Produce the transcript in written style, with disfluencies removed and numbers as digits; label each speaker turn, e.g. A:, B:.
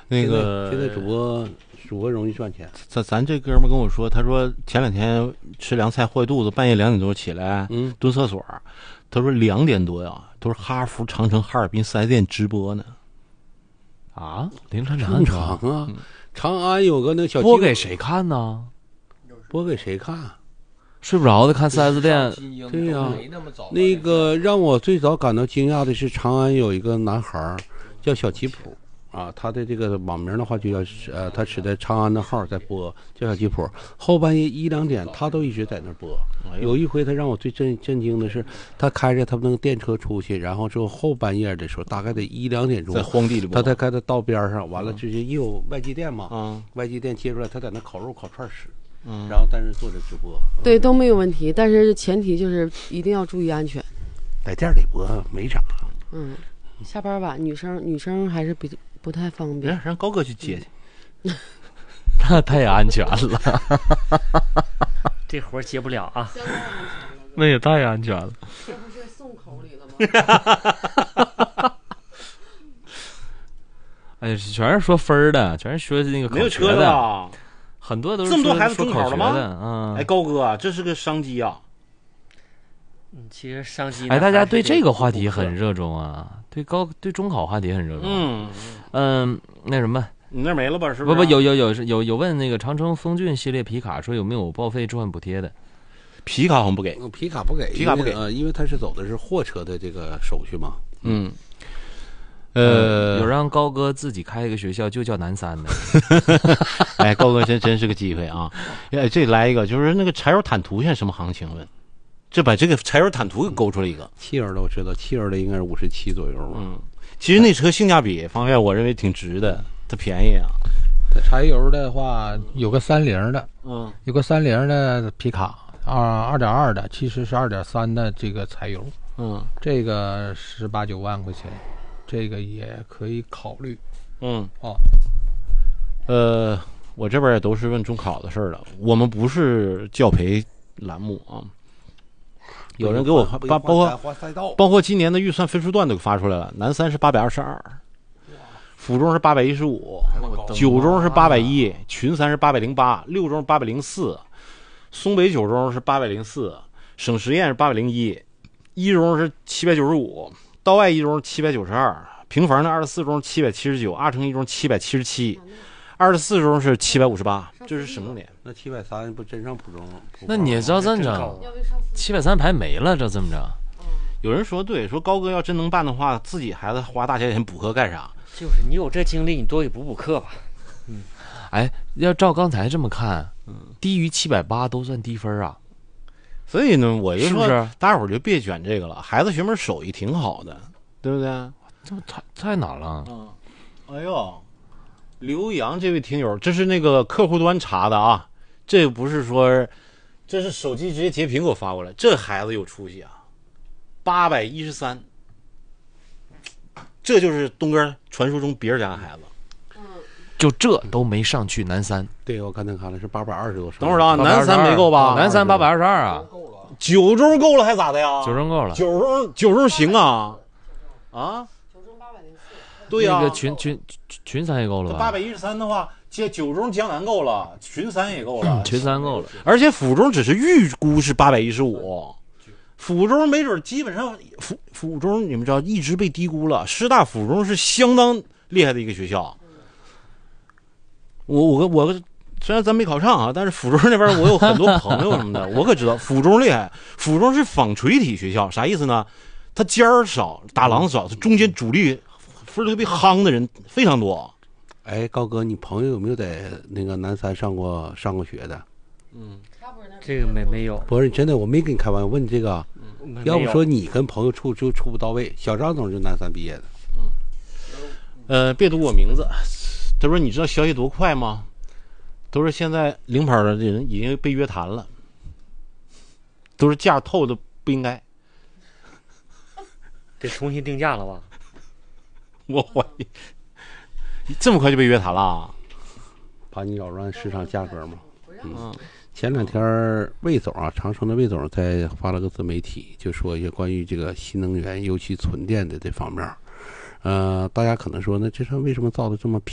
A: 那个
B: 现在主播容易赚钱。
A: 咱这哥们跟我说，他说前2天吃凉菜坏肚子，半夜2点多起来，蹲厕所。他说2点多呀，都是哈弗、长城、哈尔滨4S店直播呢。
C: 啊，凌晨
B: 正常啊。长安有个那小
C: 播给谁看呢？
B: 播给谁看？
C: 睡不着的看4S店。
B: 对呀，那个让我最早感到惊讶的是，长安有一个男孩叫小吉普啊，他的这个网名的话就叫他使的长安的号在播，叫小吉普。后半夜1、2点，他都一直在那播。有一回他让我最震惊的是，他开着他们那个电车出去，然后之后后半夜的时候，大概得1、2点钟，
A: 在荒地里播，
B: 他才开到道边上，完了直接也有外机店嘛，外机店接出来，他在那烤肉烤串吃。然后但是做着直播，
D: 对，都没有问题，但是前提就是一定要注意安全。
B: 在店里播没啥。
D: 下班晚，女生还是不太方便。
A: 让高哥去接去，
C: 那太安全了。
E: 这活接不了啊，
C: 那也太安全了。
D: 这不是送口里了吗？
C: 哎呀，全是说分的，全是说那个
A: 没有车的。
C: 很多都是
A: 这么多孩子中考了
C: 吗？
A: 哎，高哥，这是个商机啊。
E: 其实商机。
C: 哎，大家对这个话题很热衷啊，对中考话题很热衷。那什么，
A: 你那没了吧？是不是？
C: 不，有问那个长城风骏系列皮卡说有没有报废置换补贴的？
A: 皮卡好像不给，
B: 皮卡不给，因为他是走的是货车的这个手续嘛。
C: 有让高哥自己开一个学校，就叫南三的。
A: 哎，高哥真是个机会啊！哎，这来一个，就是那个柴油坦途现在什么行情问？这把这个柴油坦途给勾出来一个。
B: 汽油的我知道，汽油的应该是57左右吧。
A: 其实那车性价比方面，我认为挺值的，它便宜啊。
F: 柴油的话，有个30的，有个30的皮卡，2.2的，其实是2.3的这个柴油，这个18、19万块钱。这个也可以考虑。
A: 我这边也都是问中考的事儿了。我们不是教培栏目啊。有人给我包括今年的预算分数段都发出来了。南三是822，附中是815，九中是810，群三是808，六中804，松北九中是804，省实验是801，一中是795。道外一中792，平房的24中779，阿城一中777，24中是758，这是省重点。
B: 那730不真上普中？
C: 那你照这么整，730排没了，这么着。
A: 有人说对，说高哥要真能办的话，自己孩子花大价钱补课干啥？
E: 就是你有这精力，你多给补课吧。
C: 哎，要照刚才这么看，低于780都算低分啊。
A: 所以呢，我就说，
C: 是
A: 大伙儿就别卷这个了。孩子学门手艺挺好的，对不对？
C: 这太难了。
A: 哎呦，刘洋这位听友，这是那个客户端查的啊，这不是说，这是手机直接截屏给我发过来。这孩子有出息啊，813，这就是东哥传说中别人家的孩子。
C: 就这都没上去南三。
B: 对，我刚才看了是820多。
A: 等会儿啊，南三没够吧？
C: 南三822啊。
A: 九中够了还咋的呀？
C: 九中够了。
A: 九中行啊。
D: 九中804。
A: 对呀。
C: 那个群三也够了吧
A: ？813的话，九中江南够了，群三也够了。
C: 群三够了。
A: 而且附中只是预估是815，附中没准基本上附中你们知道一直被低估了。师大附中是相当厉害的一个学校。我虽然咱没考上啊，但是附中那边我有很多朋友什么的，我可知道附中厉害。附中是纺锤体学校，啥意思呢？它尖儿少，打狼少，它中间主力分特别夯的人非常多。
B: 哎，高哥，你朋友有没有在那个南三上过学的？
E: 这个没有。
B: 不是真的，我没跟你开玩笑，问你这个，要不说你跟朋友处不到位。小张总是南三毕业
A: 的。别读我名字。他说：“你知道消息多快吗？都是现在领跑的人已经被约谈了，都是价透的不应该，
E: 得重新定价了吧？
A: 我怀疑这么快就被约谈了，
B: 怕你扰乱市场价格嘛。前2天魏总啊，长城的魏总在发了个自媒体，就说一些关于这个新能源，尤其纯电的这方面。大家可能说，那这车为什么造的这么